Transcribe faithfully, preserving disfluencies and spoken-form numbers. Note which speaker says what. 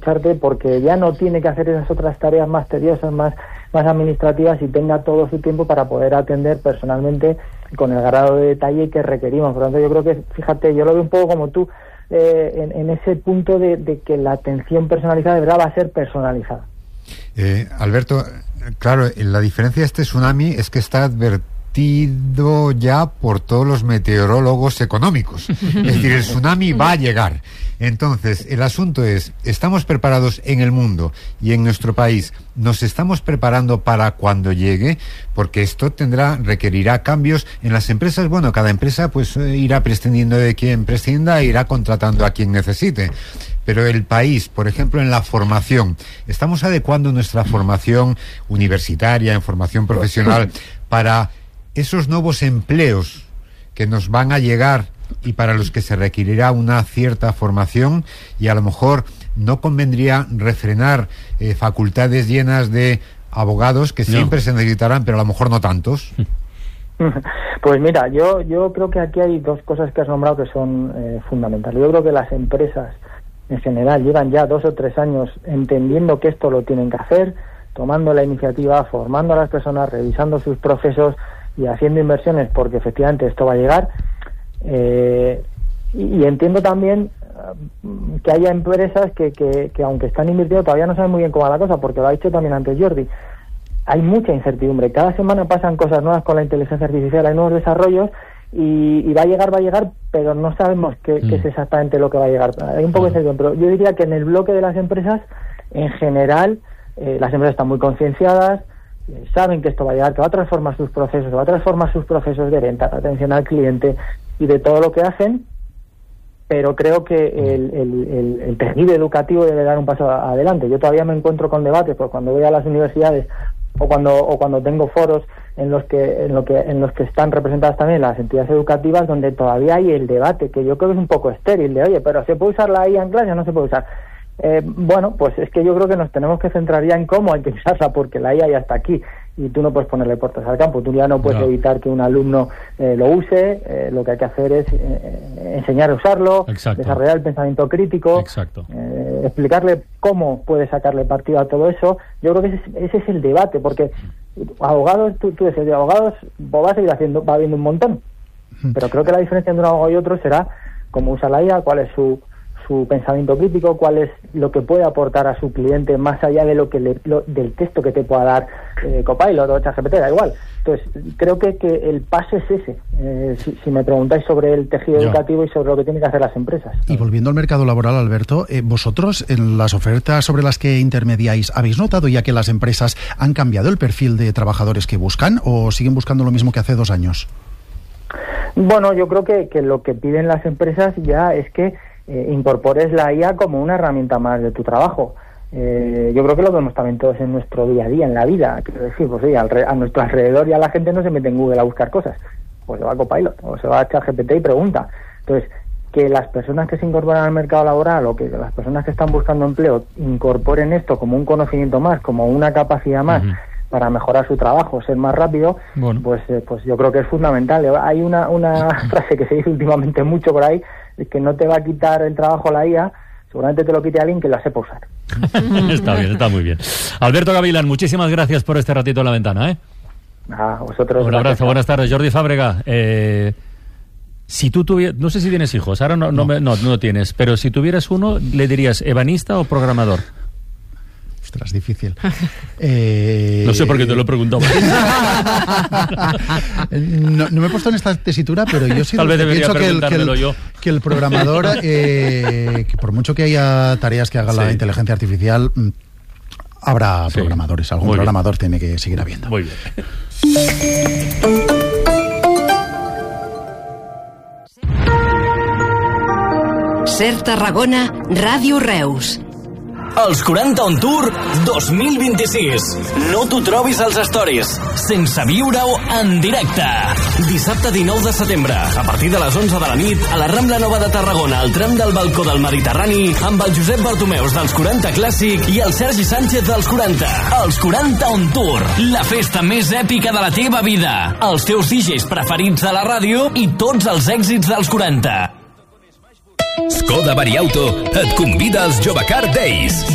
Speaker 1: escucharte, porque ya no tiene que hacer esas otras tareas más tediosas, más, más administrativas, y tenga todo su tiempo para poder atender personalmente con el grado de detalle que requerimos. Por lo tanto, yo creo que, fíjate, yo lo veo un poco como tú, eh, en, en ese punto de, de que la atención personalizada de verdad va a ser personalizada.
Speaker 2: Eh, Alberto, claro, la diferencia de este tsunami es que está advertido ya por todos los meteorólogos económicos. Es decir, el tsunami va a llegar. Entonces, el asunto es, ¿estamos preparados en el mundo y en nuestro país? ¿Nos estamos preparando para cuando llegue? Porque esto tendrá, requerirá cambios en las empresas. Bueno, cada empresa pues irá prescindiendo de quien prescinda, irá contratando a quien necesite. Pero el país, por ejemplo, en la formación, ¿estamos adecuando nuestra formación universitaria, en formación profesional, para esos nuevos empleos que nos van a llegar y para los que se requerirá una cierta formación? Y a lo mejor no convendría refrenar eh, facultades llenas de abogados que siempre no. se necesitarán, pero a lo mejor no tantos.
Speaker 1: Pues mira, yo yo creo que aquí hay dos cosas que has nombrado que son eh, fundamentales. Yo creo que las empresas en general llevan ya dos o tres años entendiendo que esto lo tienen que hacer, tomando la iniciativa, formando a las personas, revisando sus procesos y haciendo inversiones, porque efectivamente esto va a llegar. Eh, y, y entiendo también uh, que haya empresas que, que, que aunque están invirtiendo todavía no saben muy bien cómo va la cosa, porque lo ha dicho también antes Jordi, hay mucha incertidumbre, cada semana pasan cosas nuevas con la inteligencia artificial, hay nuevos desarrollos y, y va a llegar, va a llegar, pero no sabemos qué, mm. qué es exactamente lo que va a llegar. Hay un poco de incertidumbre, pero yo diría que en el bloque de las empresas, en general, eh, las empresas están muy concienciadas, eh, saben que esto va a llegar, que va a transformar sus procesos, que va a transformar sus procesos de venta, de atención al cliente y de todo lo que hacen, pero creo que el, el, el, el tejido educativo debe dar un paso adelante. Yo todavía me encuentro con debates, pues cuando voy a las universidades o cuando o cuando tengo foros en los que en lo que en los que están representadas también las entidades educativas, donde todavía hay el debate, que yo creo que es un poco estéril, de oye, pero ¿se puede usar la I A en clase o no se puede usar? Eh, bueno, pues es que yo creo que nos tenemos que centrar ya en cómo hay que usarla, porque la I A ya está aquí y tú no puedes ponerle puertas al campo, tú ya no puedes no. evitar que un alumno eh, lo use, eh, lo que hay que hacer es eh, enseñar a usarlo, Exacto. desarrollar el pensamiento crítico, eh, explicarle cómo puede sacarle partido a todo eso. Yo creo que ese, ese es el debate, porque abogados, tú, tú decías, de abogados pues va a seguir haciendo, va habiendo un montón, pero creo que la diferencia entre un abogado y otro será cómo usa la I A, cuál es su su pensamiento crítico, cuál es lo que puede aportar a su cliente más allá de lo que le, lo, del texto que te pueda dar eh, Copilot o ChatGPT, da igual. Entonces, creo que, que el paso es ese, eh, si, si me preguntáis sobre el tejido Yo. educativo y sobre lo que tienen que hacer las empresas.
Speaker 3: Y volviendo al mercado laboral, Alberto, eh, vosotros en las ofertas sobre las que intermediáis, ¿habéis notado ya que las empresas han cambiado el perfil de trabajadores que buscan o siguen buscando lo mismo que hace dos años?
Speaker 1: Bueno, yo creo que, que lo que piden las empresas ya es que Eh, incorpores la I A como una herramienta más de tu trabajo. Eh, yo creo que lo vemos también todos en nuestro día a día, en la vida. Quiero decir, pues oye, al re- a nuestro alrededor ya la gente no se mete en Google a buscar cosas, pues se va a Copilot o se va a ChatGPT y pregunta. Entonces, que las personas que se incorporan al mercado laboral o que las personas que están buscando empleo incorporen esto como un conocimiento más, como una capacidad más, uh-huh. para mejorar su trabajo, ser más rápido, bueno. pues eh, pues yo creo que es fundamental. Hay una, una frase que se dice últimamente mucho por ahí, que no te va a quitar el trabajo la I A, seguramente te lo quite alguien que la sepa usar.
Speaker 4: Está bien, está muy bien. Alberto Gavilán, muchísimas gracias por este ratito en la ventana, ¿eh?
Speaker 1: Ah, vosotros.
Speaker 4: Un abrazo, gracias. Buenas tardes. Jordi Fábrega, eh, si tú tuvieras, no sé si tienes hijos, ahora no, no, no. Me, no, no tienes, pero si tuvieras uno, ¿le dirías ebanista o programador?
Speaker 3: Ostras, difícil. Eh...
Speaker 4: No sé por qué te lo he preguntado.
Speaker 3: no, no me he puesto en esta tesitura, pero yo sí
Speaker 4: Tal vez
Speaker 3: pienso que el, que, el,
Speaker 4: yo.
Speaker 3: que el programador, eh, que por mucho que haya tareas que haga sí. la inteligencia artificial, habrá sí. programadores. Algún Muy programador bien. tiene que seguir habiendo.
Speaker 4: Muy bien.
Speaker 5: Ser Tarragona, Ràdio Reus.
Speaker 6: Els quaranta on Tour dos mil vint-i-sis. No t'ho trobis als stories, sense viure-ho en directe. Dissabte dinou de setembre, a partir de les onze de la nit, a la Rambla Nova de Tarragona, al tram del Balcó del Mediterrani, amb el Josep Bartomeus dels quaranta Clàssic i el Sergi Sánchez dels quaranta. Els quaranta on Tour, la festa més èpica de la teva vida. Els teus D Js preferits de la ràdio i tots els èxits dels quaranta.
Speaker 7: Skoda Variauto et convida als Jovecar Days.